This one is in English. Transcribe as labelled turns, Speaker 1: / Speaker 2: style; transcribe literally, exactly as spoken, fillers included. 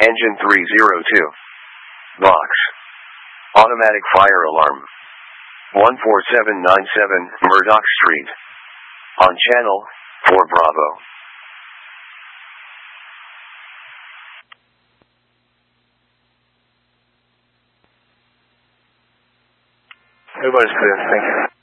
Speaker 1: Engine three zero two. Box. Automatic fire alarm. one four seven nine seven, Murdoch Street. On channel four Bravo.
Speaker 2: Everybody's clear, thank you.